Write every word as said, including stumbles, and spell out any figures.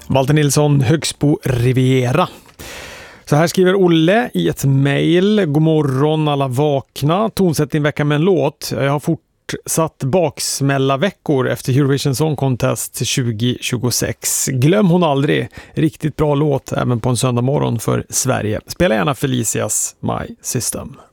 Walter Nilsson, Högsbo Riviera. Så här skriver Olle i ett mejl. God morgon alla vakna. Tonsätt din vecka med en låt. Jag har fortsatt baksmälla veckor efter Eurovision Song Contest tjugo tjugosex. Glöm hon aldrig. Riktigt bra låt även på en söndag morgon för Sverige. Spela gärna Felicias My System.